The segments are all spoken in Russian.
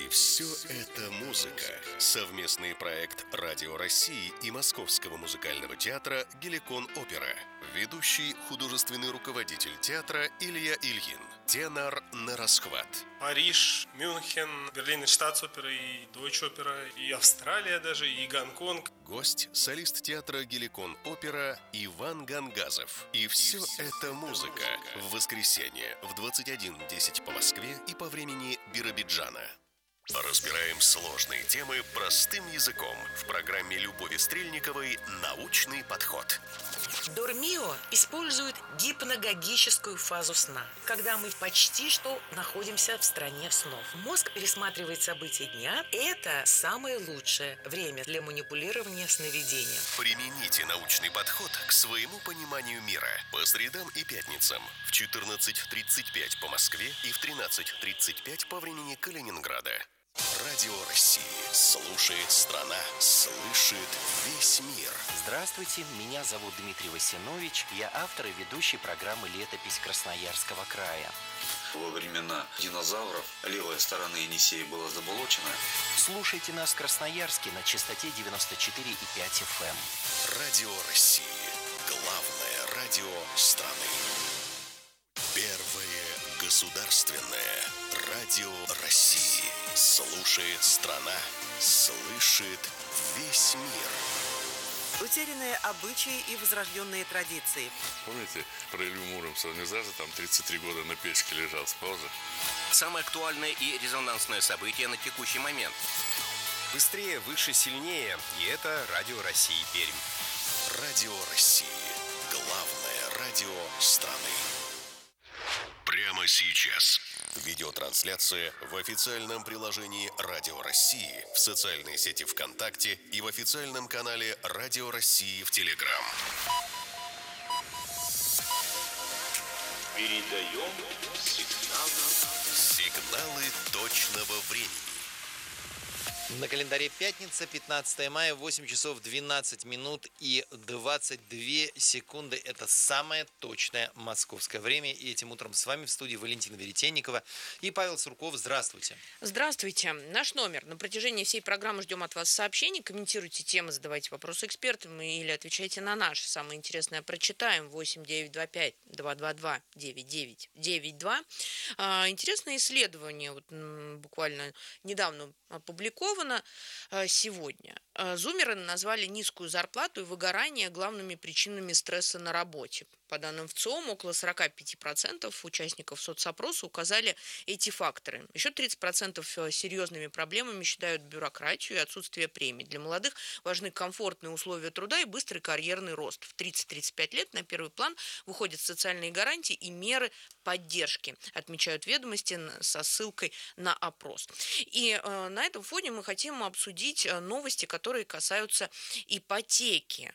все это музыка. Совместный проект Радио России и Московского музыкального театра «Геликон Опера». Ведущий художественный руководитель театра Илья Ильин. Тенор на расхват. Париж, Мюнхен, Берлин, Штатс-опера и Дойч-опера, и Австралия даже, и Гонконг. Гость – солист театра «Геликон Опера» Иван Гангазов. И все это музыка. В воскресенье в 21:10 по Москве и по времени Биробиджана. Разбираем сложные темы простым языком в программе Любови Стрельниковой «Научный подход». Дормио использует гипногогическую фазу сна, когда мы почти что находимся в стране снов. Мозг пересматривает события дня. Это самое лучшее время для манипулирования сновидением. Примените научный подход к своему пониманию мира по средам и пятницам в 14:35 по Москве и в 13:35 по времени Калининграда. Радио России. Слушает страна, слышит весь мир. Здравствуйте, меня зовут Дмитрий Васинович. Я автор и ведущий программы «Летопись Красноярского края». Во времена динозавров левая сторона Енисея была заболочена. Слушайте нас в Красноярске на частоте 94,5 FM. Радио России. Главное радио страны. Первое государственное радио России. Слушает страна, слышит весь мир. Утерянные обычаи и возрожденные традиции. Помните про Илью Муромца? Он не зажил там 33 года на печке лежал с паузы. Самое актуальное и резонансное событие на текущий момент. Быстрее, выше, сильнее. И это Радио России Пермь. Радио России. Главное радио страны. Прямо сейчас. Видеотрансляция в официальном приложении Радио России, в социальной сети ВКонтакте и в официальном канале Радио России в Телеграм. Передаем Сигналы точного времени. На календаре пятница, 15 мая, 8 часов 12 минут и 22 секунды. Это самое точное московское время. И этим утром с вами в студии Валентина Веретенникова и Павел Сурков. Здравствуйте. Здравствуйте. Наш номер. На протяжении всей программы ждем от вас сообщений. Комментируйте темы, задавайте вопросы экспертам или отвечайте на наши. Самое интересное прочитаем. 8-925-222-9992. Интересное исследование. Вот, буквально недавно опубликовано сегодня. Зумеры назвали низкую зарплату и выгорание главными причинами стресса на работе. По данным ВЦИОМ, около 45% участников соцопроса указали эти факторы. Еще 30% серьезными проблемами считают бюрократию и отсутствие премий. Для молодых важны комфортные условия труда и быстрый карьерный рост. В 30-35 лет на первый план выходят социальные гарантии и меры поддержки, отмечают ведомости со ссылкой на опрос. И на этом фоне мы хотим обсудить новости, которые касаются ипотеки.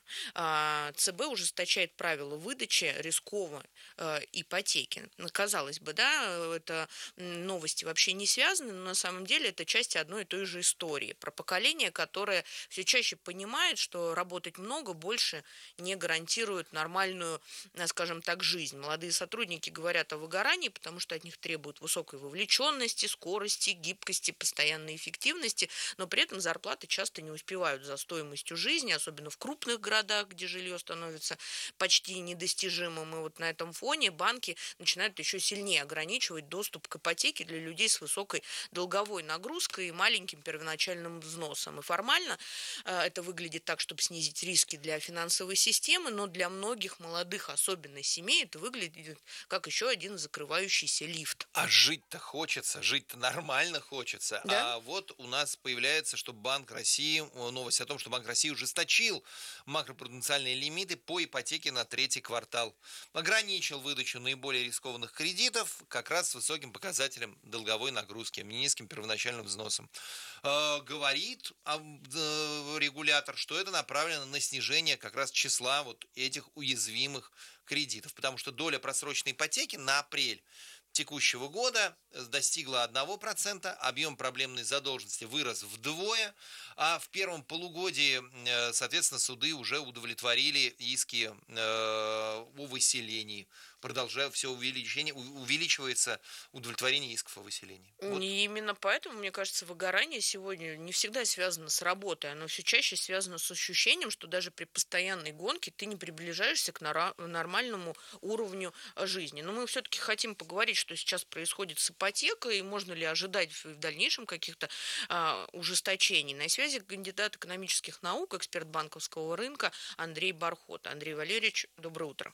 ЦБ ужесточает правила выдачи рисковой ипотеки. Казалось бы, да, это новости вообще не связаны, но на самом деле это часть одной и той же истории. Про поколение, которое все чаще понимает, что работать много больше не гарантирует нормальную, скажем так, жизнь. Молодые сотрудники говорят о выгорании, потому что от них требуют высокой вовлеченности, скорости, гибкости, постоянной эффективности, но при этом зарплаты часто не успевают за стоимостью жизни, особенно в крупных городах, где жилье становится почти недостижимым. И вот на этом фоне банки начинают еще сильнее ограничивать доступ к ипотеке для людей с высокой долговой нагрузкой и маленьким первоначальным взносом. И формально это выглядит так, чтобы снизить риски для финансовой системы, но для многих молодых, особенно семей, это выглядит как еще один закрывающийся лифт. А жить-то хочется, жить-то нормально хочется. Да? А вот у нас появляется, что Банк России, новость о том, что Банк России ужесточил макропруденциальные лимиты по ипотеке на третий квартал. Ограничил выдачу наиболее рискованных кредитов как раз с высоким показателем долговой нагрузки, низким первоначальным взносом. Говорит регулятор, что это направлено на снижение как раз числа вот этих уязвимых кредитов, потому что доля просроченной ипотеки на апрель текущего года достигла 1%, объем проблемной задолженности вырос вдвое, а в первом полугодии, соответственно, суды уже удовлетворили иски о выселении увеличивается удовлетворение исков о выселении. Вот. И именно поэтому, мне кажется, выгорание сегодня не всегда связано с работой, оно все чаще связано с ощущением, что даже при постоянной гонке ты не приближаешься к нормальному уровню жизни. Но мы все-таки хотим поговорить, что сейчас происходит с ипотекой, и можно ли ожидать в дальнейшем каких-то ужесточений. На связи кандидат экономических наук, эксперт банковского рынка Андрей Бархот. Андрей Валерьевич, доброе утро.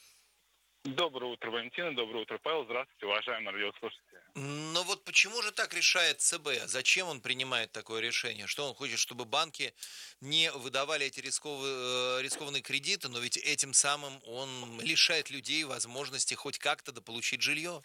Доброе утро, Валентина. Доброе утро, Павел. Здравствуйте, уважаемые радиослушатели. Но вот почему же так решает ЦБ? Зачем он принимает такое решение? Что он хочет, чтобы банки не выдавали эти рискованные кредиты, но ведь этим самым он лишает людей возможности хоть как-то дополучить жилье?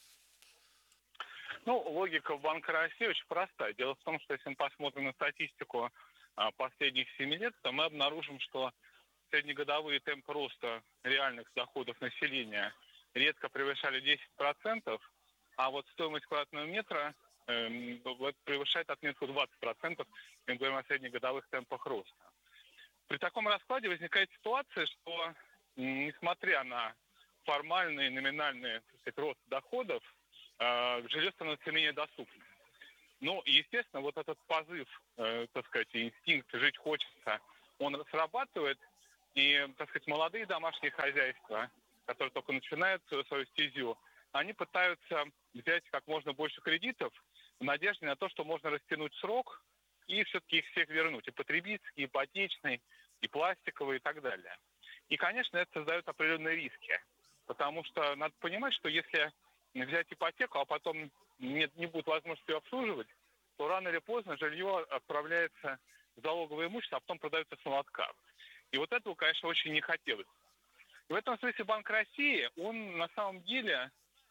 Ну, логика в Банка России очень простая. Дело в том, что если мы посмотрим на статистику последних 7 лет, то мы обнаружим, что среднегодовые темпы роста реальных доходов населения редко превышали 10%, а вот стоимость квадратного метра превышает отметку 20%, мы говорим о среднегодовых темпах роста. При таком раскладе возникает ситуация, что несмотря на формальный и номинальный, так сказать, рост доходов, жилье становится менее доступным. Ну, естественно, вот этот позыв, так сказать, инстинкт «жить хочется», он срабатывает, и, так сказать, молодые домашние хозяйства, которые только начинают свою стезю, они пытаются взять как можно больше кредитов в надежде на то, что можно растянуть срок и все-таки их всех вернуть. И потребительский, и ипотечный, и пластиковый, и так далее. И, конечно, это создает определенные риски. Потому что надо понимать, что если взять ипотеку, а потом не будет возможности ее обслуживать, то рано или поздно жилье отправляется в залоговое имущество, а потом продается с молотка. И вот этого, конечно, очень не хотелось. И в этом смысле Банк России, он на самом деле,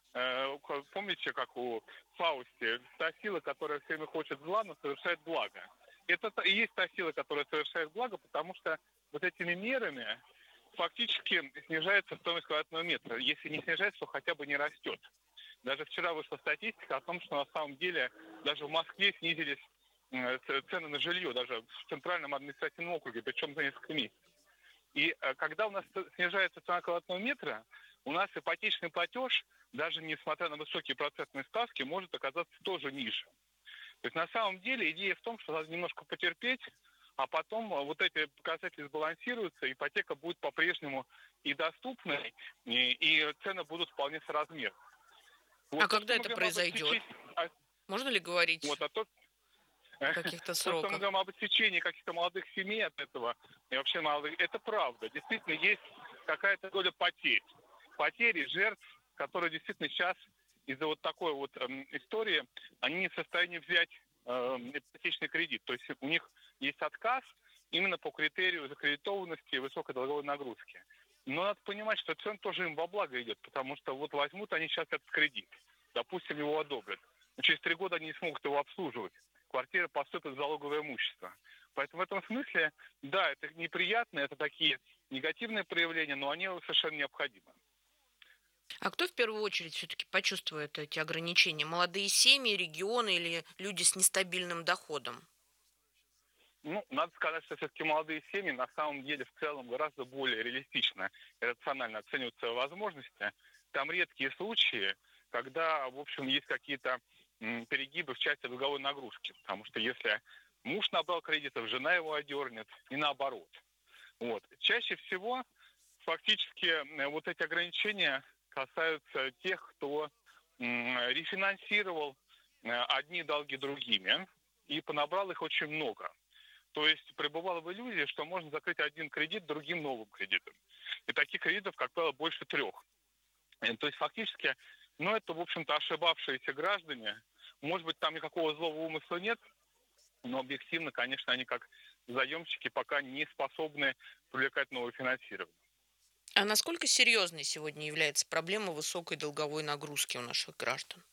помните, как у Фаусти, та сила, которая все время хочет зла, но совершает благо. Это и есть та сила, которая совершает благо, потому что вот этими мерами фактически снижается стоимость квадратного метра. Если не снижается, то хотя бы не растет. Даже вчера вышла статистика о том, что на самом деле даже в Москве снизились цены на жилье, даже в Центральном административном округе, причем за несколько месяцев. И когда у нас снижается цена квадратного метра, у нас ипотечный платеж, даже несмотря на высокие процентные ставки, может оказаться тоже ниже. То есть на самом деле идея в том, что надо немножко потерпеть, а потом вот эти показатели сбалансируются, ипотека будет по-прежнему и доступной, и цены будут вполне соразмерны. Вот а когда это произойдет? Можно ли говорить о каких-то сроках? То, что мы говорим об отсечении каких-то молодых семей от этого, и вообще молодых, это правда. Действительно, есть какая-то доля потерь. Потери, жертв, которые действительно сейчас из-за вот такой вот истории, они не в состоянии взять ипотечный кредит. То есть у них есть отказ именно по критерию закредитованности и высокой долговой нагрузки. Но надо понимать, что это тоже им во благо идет, потому что вот возьмут они сейчас этот кредит, допустим, его одобрят. Но через 3 года они не смогут его обслуживать. Квартира поступит в залоговое имущество. Поэтому в этом смысле, да, это неприятно, это такие негативные проявления, но они совершенно необходимы. А кто в первую очередь все-таки почувствует эти ограничения? Молодые семьи, регионы или люди с нестабильным доходом? Ну, надо сказать, что все-таки молодые семьи на самом деле в целом гораздо более реалистично и рационально оценивают свои возможности. Там редкие случаи, когда, в общем, есть какие-то перегибы в части долговой нагрузки. Потому что если муж набрал кредитов, жена его одернет, и наоборот. Вот. Чаще всего фактически вот эти ограничения касаются тех, кто рефинансировал одни долги другими, и понабрал их очень много. То есть пребывал в иллюзии, что можно закрыть один кредит другим новым кредитом. И таких кредитов, как правило, больше 3. То есть фактически, это, в общем-то, ошибавшиеся граждане. Может быть, там никакого злого умысла нет, но объективно, конечно, они как заемщики пока не способны привлекать новое финансирование. А насколько серьезной сегодня является проблема высокой долговой нагрузки у наших граждан?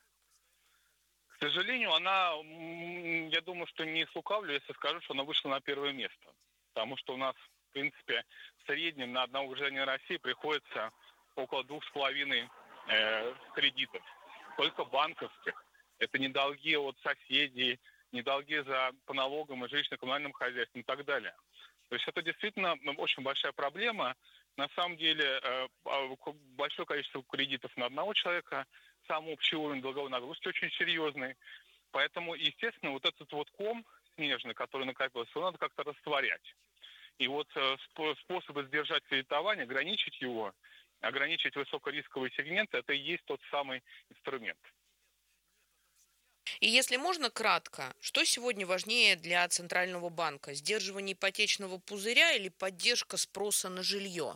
К сожалению, она, я думаю, что не слукавлю, если скажу, что она вышла на первое место. Потому что у нас, в принципе, в среднем на одного гражданина России приходится около 2,5 кредитов. Только банковских. Это не долги от соседей, не долги по налогам и жилищно-коммунальным хозяйствам и так далее. То есть это действительно очень большая проблема. На самом деле большое количество кредитов на одного человека, сам общий уровень долговой нагрузки очень серьезный. Поэтому, естественно, вот этот вот ком снежный, который накопился, его надо как-то растворять. И вот способы сдержать кредитование, ограничить высокорисковые сегменты, это и есть тот самый инструмент. И если можно кратко, что сегодня важнее для Центрального банка? Сдерживание ипотечного пузыря или поддержка спроса на жилье?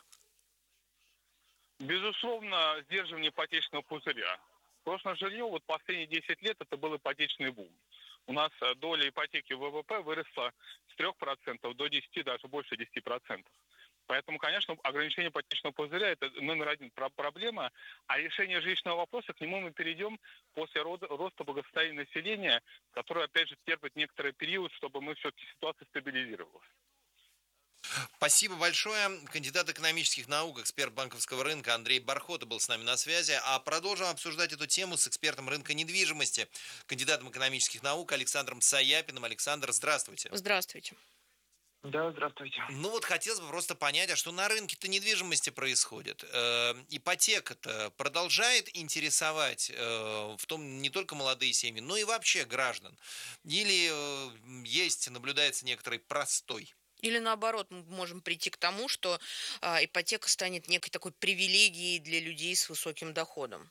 Безусловно, сдерживание ипотечного пузыря. Спрос на жилье вот последние 10 лет это был ипотечный бум. У нас доля ипотеки в ВВП выросла с 3% до 10%, даже больше 10%. Поэтому, конечно, ограничение ипотечного пузыря – это номер один проблема, а решение жилищного вопроса, к нему мы перейдем после роста благосостояния населения, которое, опять же, терпит некоторый период, чтобы мы все-таки ситуация стабилизировалась. Спасибо большое. Кандидат экономических наук, эксперт банковского рынка Андрей Бархота был с нами на связи. А продолжим обсуждать эту тему с экспертом рынка недвижимости, кандидатом экономических наук Александром Саяпиным. Александр, здравствуйте. Здравствуйте. Да, здравствуйте. Ну вот хотелось бы просто понять, а что на рынке-то недвижимости происходит? Ипотека-то продолжает интересовать в том не только молодые семьи, но и вообще граждан? Или наблюдается некоторый простой? Или наоборот, мы можем прийти к тому, что ипотека станет некой такой привилегией для людей с высоким доходом?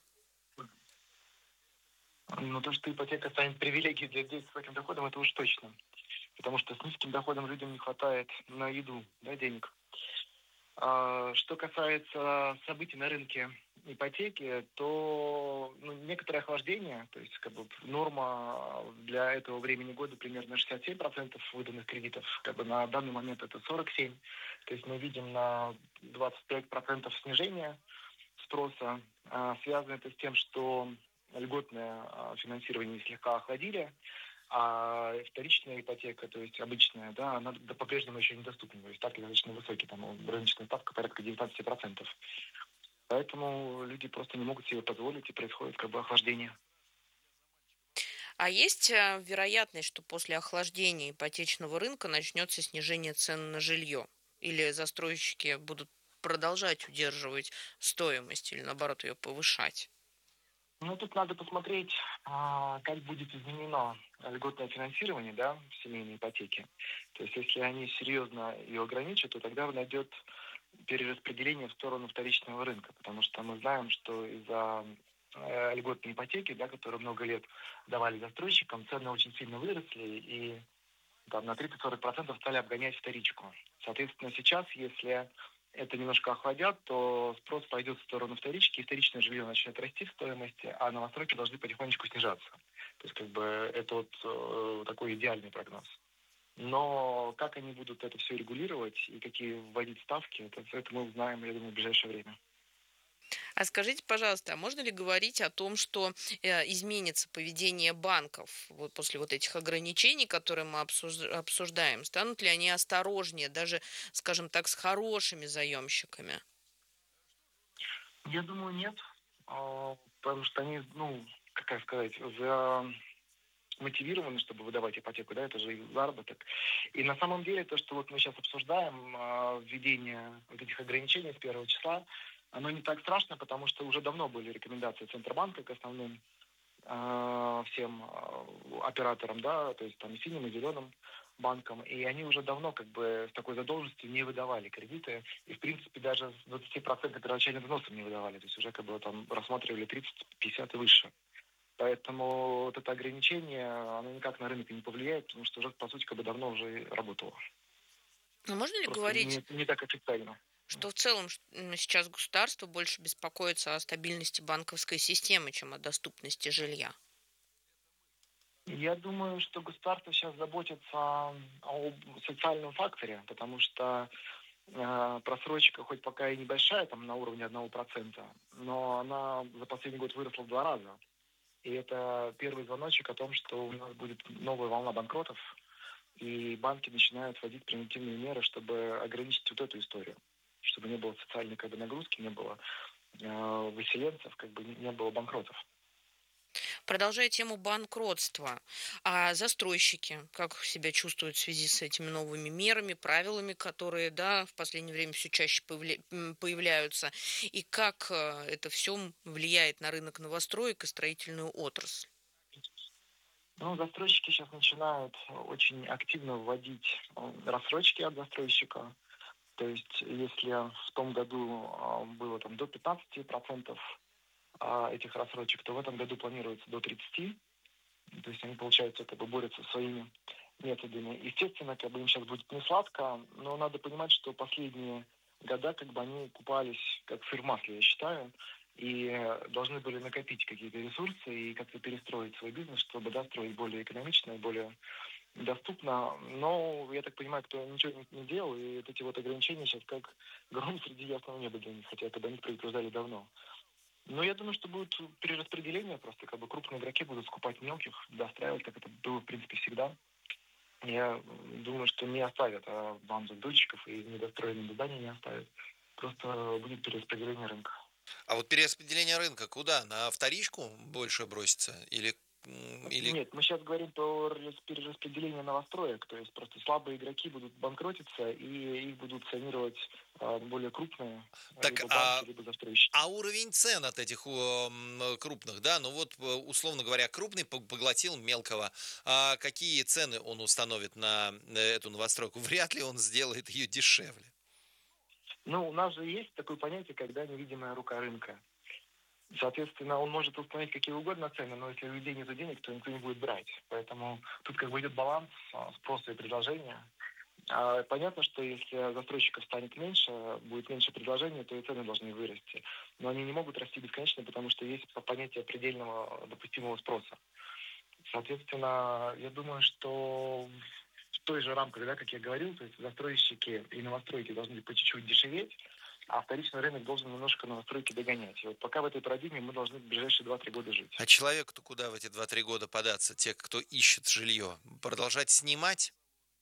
Ну, то, что ипотека станет привилегией для людей с высоким доходом, это уж точно. Потому что с низким доходом людям не хватает на еду, денег. Что касается событий на рынке ипотеки, то некоторое охлаждение, то есть норма для этого времени года примерно 67% выданных кредитов, на данный момент это 47%, то есть мы видим на 25% снижения спроса. Связано это с тем, что льготное финансирование слегка охладили, а вторичная ипотека, то есть обычная, она по-прежнему еще недоступна. То есть ставки достаточно высокие, там рыночная ставка порядка 19%. Поэтому люди просто не могут себе позволить, и происходит охлаждение. А есть вероятность, что после охлаждения ипотечного рынка начнется снижение цен на жилье? Или застройщики будут продолжать удерживать стоимость или, наоборот, ее повышать? Тут надо посмотреть, как будет изменено льготное финансирование, в семейной ипотеке. То есть, если они серьезно ее ограничат, то тогда найдет перераспределение в сторону вторичного рынка, потому что мы знаем, что из-за льготной ипотеки, которые много лет давали застройщикам, цены очень сильно выросли и на 30-40% стали обгонять вторичку. Соответственно, сейчас, если это немножко охладят, то спрос пойдет в сторону вторички, и вторичное жилье начнет расти в стоимости, а новостройки должны потихонечку снижаться. То есть это такой идеальный прогноз. Но как они будут это все регулировать и какие вводить ставки, это мы узнаем, я думаю, в ближайшее время. А скажите, пожалуйста, а можно ли говорить о том, что изменится поведение банков после этих ограничений, которые мы обсуждаем? Станут ли они осторожнее, даже, скажем так, с хорошими заемщиками? Я думаю, нет. Потому что они, мотивированы, чтобы выдавать ипотеку, это же их заработок. И на самом деле то, что мы сейчас обсуждаем, введение этих ограничений с 1 числа, оно не так страшно, потому что уже давно были рекомендации Центробанка к основным всем операторам, то есть и синим, и зеленым банкам, и они уже давно с такой задолженностью не выдавали кредиты, и в принципе даже с 20% первоначальным взносом не выдавали, то есть уже рассматривали 30-50 и выше. Поэтому это ограничение, оно никак на рынок не повлияет, потому что уже, по сути, давно уже работало. Но можно ли Просто говорить, не так официально, что в целом сейчас государство больше беспокоится о стабильности банковской системы, чем о доступности жилья? Я думаю, что государство сейчас заботится о социальном факторе, потому что просрочка хоть пока и небольшая, на уровне 1%, но она за последний год выросла в 2 раза. И это первый звоночек о том, что у нас будет новая волна банкротов, и банки начинают вводить превентивные меры, чтобы ограничить эту историю, чтобы не было социальной нагрузки, не было выселенцев, не было банкротов. Продолжая тему банкротства, а застройщики как себя чувствуют в связи с этими новыми мерами, правилами, которые, да, в последнее время все чаще появляются, и как это все влияет на рынок новостроек и строительную отрасль? Ну, застройщики сейчас начинают очень активно вводить рассрочки от застройщика. То есть, если в том году было там до 15% этих рассрочек, то в этом году планируется до 30%. То есть они, получается, как бы борются своими методами. Естественно, как бы им сейчас будет не сладко, но надо понимать, что последние года как бы они купались как сыр в масле, я считаю, и должны были накопить какие-то ресурсы и как-то перестроить свой бизнес, чтобы достроить более экономично и более доступно. Но я так понимаю, кто ничего не делал, и вот эти вот ограничения сейчас как гром среди ясного неба для них, хотя об них предупреждали давно. Но я думаю, что будет перераспределение, просто как бы крупные игроки будут скупать мелких, достраивать, как это было, в принципе, всегда. Я думаю, что не оставят банду дольщиков и недостроенные здания не оставят. Просто будет перераспределение рынка. А вот перераспределение рынка куда? На вторичку больше бросится? Или... Нет, мы сейчас говорим про перераспределение новостроек, то есть просто слабые игроки будут банкротиться, и их будут санировать более крупные, так, либо банки, либо застройщики. А уровень цен от этих крупных, да, ну вот, условно говоря, крупный поглотил мелкого, а какие цены он установит на эту новостройку? Вряд ли он сделает ее дешевле. Ну, у нас же есть такое понятие, когда невидимая рука рынка. Соответственно, он может установить какие угодно цены, но если у людей нет денег, то никто не будет брать. Поэтому тут как бы идет баланс спроса и предложения. Понятно, что если застройщиков станет меньше, будет меньше предложений, то и цены должны вырасти. Но они не могут расти бесконечно, потому что есть понятие предельного допустимого спроса. Соответственно, я думаю, что в той же рамках, да, как я говорил, то есть застройщики и новостройки должны по чуть-чуть дешеветь, а вторичный рынок должен немножко новостройки догонять. И вот пока в этой парадигме мы должны в ближайшие 2-3 года жить. А человеку-то куда в эти 2-3 года податься? Те, кто ищет жилье? Продолжать снимать?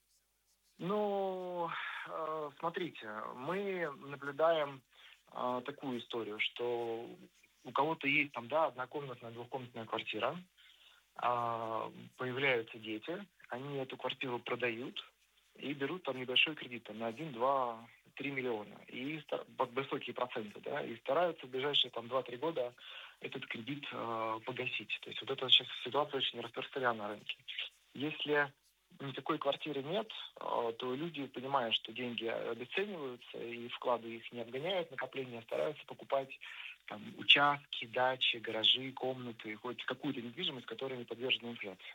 Ну, смотрите, мы наблюдаем такую историю, что у кого-то есть там, да, однокомнатная, двухкомнатная квартира, появляются дети, они эту квартиру продают и берут там небольшой кредит там, на 1, 2, 3 миллиона. И под высокие проценты, да, и стараются в ближайшие там 2-3 года этот кредит погасить. То есть вот эта сейчас ситуация очень распространена на рынке. Если никакой квартиры нет, то люди, понимая, что деньги обесцениваются и вклады их не обгоняют, накопления стараются покупать там, участки, дачи, гаражи, комнаты, хоть какую-то недвижимость, которая не подвержена инфляции.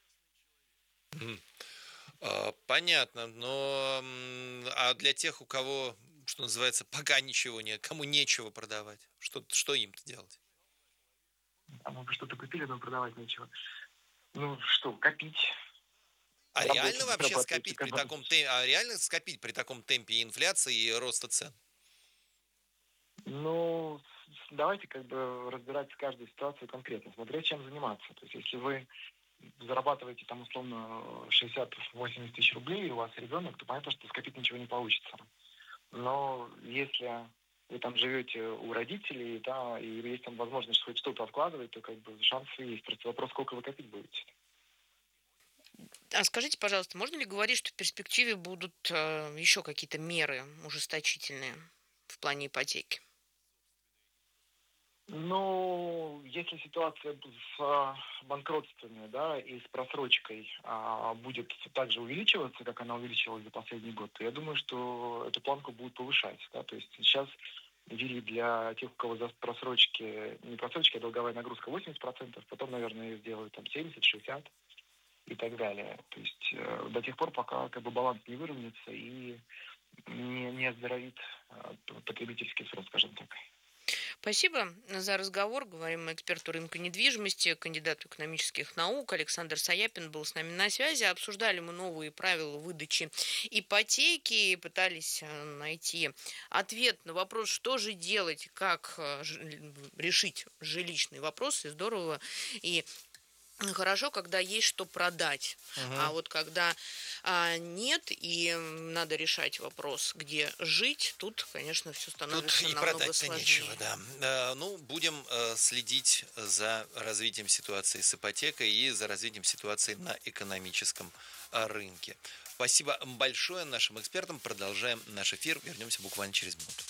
Понятно, но а для тех, у кого, что называется, пока ничего нет, кому нечего продавать, что им-то делать? А мы бы что-то купили, но продавать нечего. Ну что, копить. А реально вообще скопить при таком темпе, при таком темпе инфляции и роста цен? Ну, давайте как бы разбирать каждую ситуацию конкретно, смотря чем заниматься. То есть, если вы зарабатываете там условно 60-80 тысяч рублей, и у вас ребенок, то понятно, что скопить ничего не получится. Но если вы там живете у родителей, да, и есть там возможность хоть что-то откладывать, то как бы шансы есть. Просто вопрос, сколько вы копить будете. А скажите, пожалуйста, можно ли говорить, что в перспективе будут еще какие-то меры ужесточительные в плане ипотеки? Ну, если ситуация с банкротствами, да, и с просрочкой будет также увеличиваться, как она увеличивалась за последний год, то я думаю, что эту планку будут повышать. Да? То есть сейчас ввели для тех, у кого за просрочки, не просрочки, а долговая нагрузка 80%, потом, наверное, ее сделают там 70-60% и так далее. То есть до тех пор, пока как бы баланс не выровняется и не оздоровит потребительский спрос, скажем так. Спасибо за разговор. Говорим эксперту рынка недвижимости, кандидату экономических наук Александр Саяпин был с нами на связи. Обсуждали мы новые правила выдачи ипотеки, пытались найти ответ на вопрос, что же делать, как решить жилищный вопрос. И здорово и хорошо, когда есть что продать. А вот когда нет, и надо решать вопрос, где жить, тут, конечно, все становится тут и намного продать-то сложнее. нечего, да. Ну, будем следить за развитием ситуации с ипотекой и за развитием ситуации на экономическом рынке. Спасибо большое нашим экспертам. Продолжаем наш эфир. Вернемся буквально через минуту.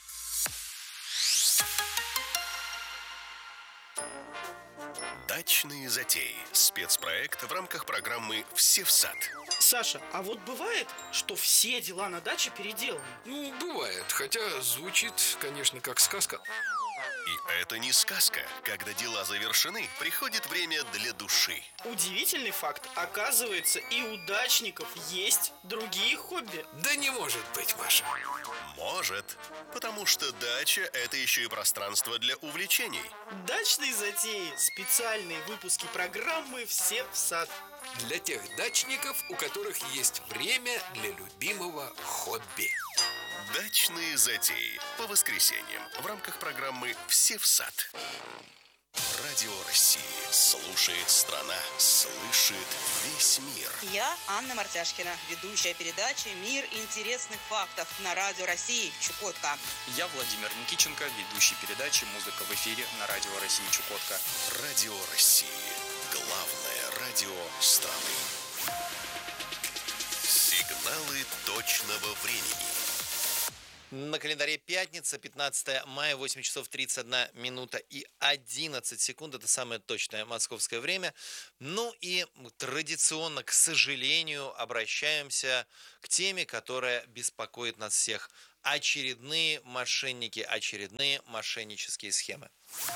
Дачные затеи. Спецпроект в рамках программы «Все в сад». Саша, а вот бывает, что все дела на даче переделаны? Ну, бывает, хотя звучит, конечно, как сказка. И это не сказка. Когда дела завершены, приходит время для души. Удивительный факт. Оказывается, и у дачников есть другие хобби. Да не может быть, Маша. Может. Потому что дача – это еще и пространство для увлечений. Дачные затеи. Специальные выпуски программы «Все в сад». Для тех дачников, у которых есть время для любимого хобби. Дачные затеи. По воскресеньям в рамках программы «Все в сад». Радио России. Слушает страна. Слышит весь мир. Я Анна Мартяшкина, ведущая передачи «Мир интересных фактов» на Радио России Чукотка. Я Владимир Никиченко, ведущий передачи «Музыка в эфире» на Радио России Чукотка. Радио России. Главное радио страны. Сигналы точного времени. На календаре пятница, 15 мая, 8 часов 31 минута и 11 секунд. Это самое точное московское время. Ну и традиционно, к сожалению, обращаемся к теме, которая беспокоит нас всех. Очередные мошенники, очередные мошеннические схемы.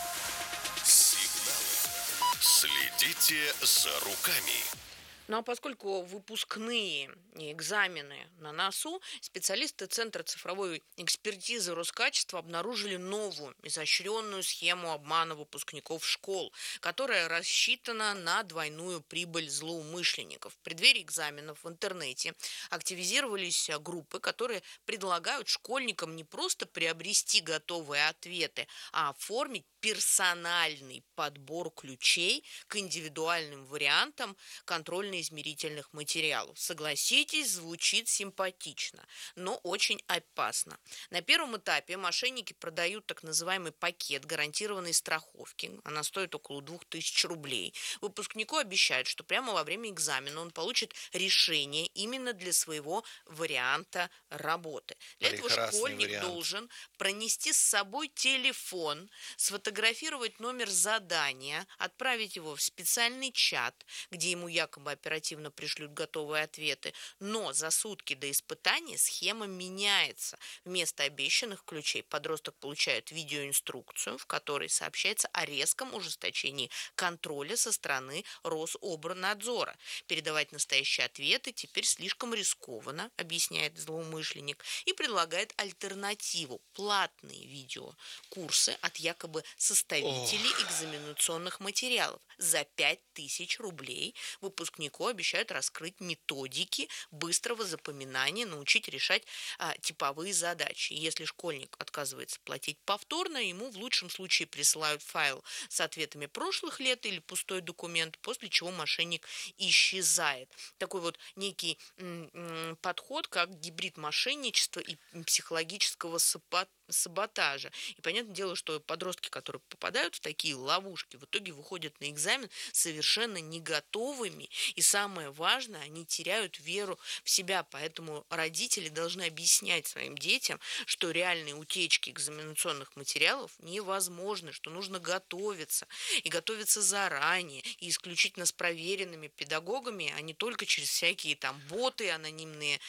Сигналы. Следите за руками. Ну а поскольку выпускные экзамены на носу, специалисты Центра цифровой экспертизы Роскачества обнаружили новую изощренную схему обмана выпускников школ, которая рассчитана на двойную прибыль злоумышленников. В преддверии экзаменов в интернете активизировались группы, которые предлагают школьникам не просто приобрести готовые ответы, а оформить персональный подбор ключей к индивидуальным вариантам контрольно-измерительных материалов. Согласитесь, звучит симпатично, но очень опасно. На первом этапе мошенники продают так называемый пакет гарантированной страховки. Она стоит около 2000 рублей. Выпускнику обещают, что прямо во время экзамена он получит решение именно для своего варианта работы. Для этого школьник должен пронести с собой телефон, сфотографировать номер задания, отправить его в специальный чат, где ему якобы оперативно пришлют готовые ответы. Но за сутки до испытания схема меняется. Вместо обещанных ключей подросток получает видеоинструкцию, в которой сообщается о резком ужесточении контроля со стороны Рособорнадзора. Передавать настоящие ответы теперь слишком рискованно, объясняет злоумышленник, и предлагает альтернативу – платные видеокурсы от якобы составителей экзаменационных материалов. За 5000 рублей выпускнику обещают раскрыть методики быстрого запоминания, научить решать типовые задачи. Если школьник отказывается платить повторно, ему в лучшем случае присылают файл с ответами прошлых лет или пустой документ, после чего мошенник исчезает. Такой вот некий подход, как гибрид мошенничества и психологического саботажа. И понятное дело, что подростки, которые попадают в такие ловушки, в итоге выходят на экзамен совершенно не готовыми. И самое важное, они теряют веру в себя. Поэтому родители должны объяснять своим детям, что реальные утечки экзаменационных материалов невозможны, что нужно готовиться. И готовиться заранее. И исключительно с проверенными педагогами, а не только через всякие там боты, анонимные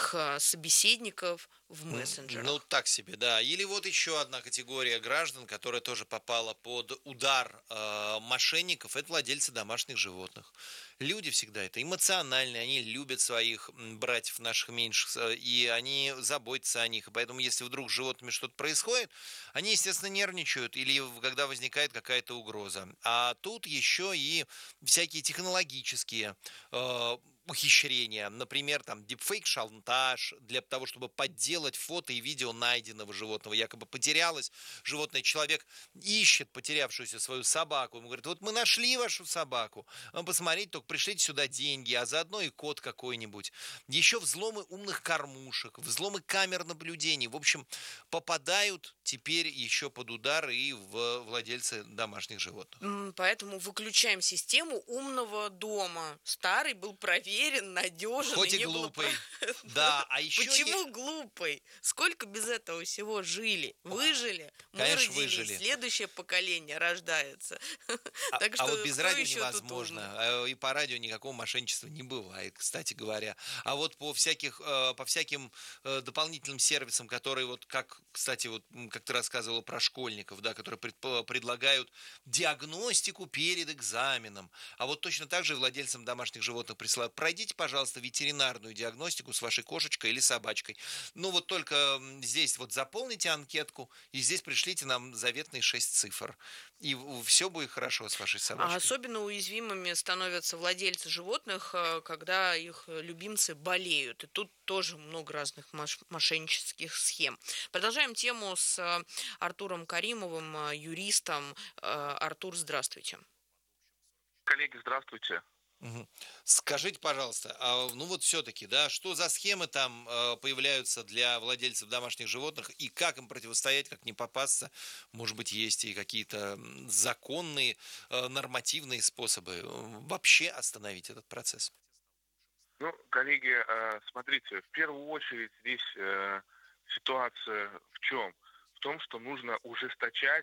собеседников в мессенджерах. Ну, так себе, да. Или вот еще одна категория граждан, которая тоже попала под удар мошенников, это владельцы домашних животных. Люди всегда это эмоциональные, они любят своих братьев наших меньших, и они заботятся о них. И поэтому, если вдруг с животными что-то происходит, они, естественно, нервничают, или когда возникает какая-то угроза. А тут еще и всякие технологические ухищрения, например, там дипфейк-шантаж для того, чтобы подделать фото и видео найденного животного. Якобы потерялось животное, человек ищет потерявшуюся свою собаку. Ему говорят, вот мы нашли вашу собаку, посмотрите, только пришлите сюда деньги, а заодно и код какой-нибудь. Еще взломы умных кормушек, взломы камер наблюдений. В общем, попадают теперь еще под удар и владельцы домашних животных. Поэтому выключаем систему умного дома. Старый был проверен, надежен. Хоть и глупый. Да, а еще... Почему глупый? Сколько без этого всего жили? Выжили? Мы Конечно, родились, выжили. Следующее поколение рождается. А вот без радио невозможно. И по радио никакого мошенничества не бывает, кстати говоря. А вот по всяким дополнительным сервисам, которые вот как, кстати, вот как ты рассказывала про школьников, да, которые предлагают диагностику перед экзаменом. А вот точно так же владельцам домашних животных присылают: пройдите, пожалуйста, ветеринарную диагностику с вашей кошечкой или собачкой. Ну вот только здесь вот заполните анкетку, и здесь пришлите нам заветные 6 цифр. И все будет хорошо с вашей собачкой. А особенно уязвимыми становятся владельцы животных, когда их любимцы болеют. И тут тоже много разных мошеннических схем. Продолжаем тему с Артуром Каримовым, юристом. Артур, здравствуйте. Коллеги, здравствуйте. Скажите, пожалуйста, ну вот все-таки, да, что за схемы там появляются для владельцев домашних животных и как им противостоять, как не попасться? Может быть, есть и какие-то законные, нормативные способы вообще остановить этот процесс? Ну, коллеги, смотрите, в первую очередь здесь ситуация в чем? В том, что нужно ужесточать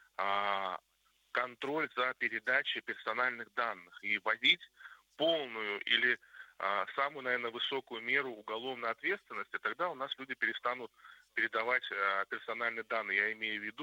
контроль за передачей персональных данных и вводить полную или самую, наверное, высокую меру уголовной ответственности, тогда у нас люди перестанут передавать персональные данные. Я имею в виду